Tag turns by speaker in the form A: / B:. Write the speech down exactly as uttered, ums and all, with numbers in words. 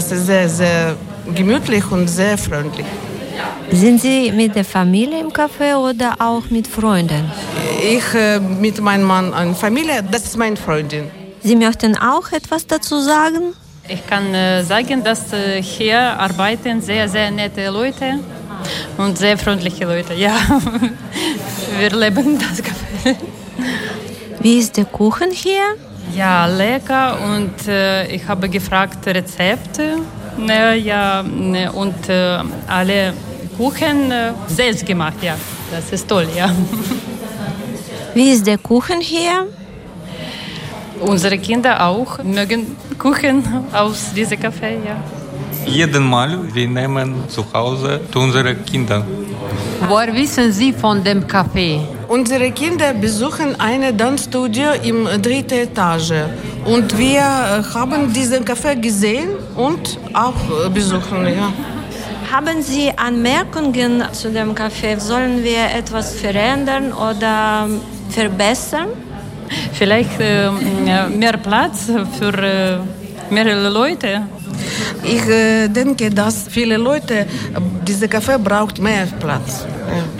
A: das ist sehr, sehr gemütlich und sehr freundlich.
B: Sind Sie mit der Familie im Café oder auch mit Freunden?
A: Ich äh, mit meinem Mann und Familie, das ist meine Freundin.
B: Sie möchten auch etwas dazu sagen?
C: Ich kann äh, sagen, dass äh, hier arbeiten sehr, sehr nette Leute und sehr freundliche Leute. Ja, wir lieben das Café.
B: Wie ist der Kuchen hier?
C: Ja, lecker und äh, ich habe gefragt Rezepte. Äh, ja, und äh, alle Kuchen äh, selbst gemacht, ja. Das ist toll, ja.
B: Wie ist der Kuchen hier?
C: Unsere Kinder auch mögen Kuchen aus diesem Café, ja.
D: Jeden Mal, wir nehmen zu Hause zu unseren Kindern.
E: Woher wissen Sie von dem Café?
A: Unsere Kinder besuchen ein Tanzstudio im dritten Etage. Und wir haben diesen Café gesehen und auch besuchen, ja.
B: Haben Sie Anmerkungen zu dem Café? Sollen wir etwas verändern oder verbessern?
C: Vielleicht äh, mehr Platz für äh, mehrere Leute.
A: Ich äh, denke, dass viele Leute, dieser Café braucht mehr Platz. Ja.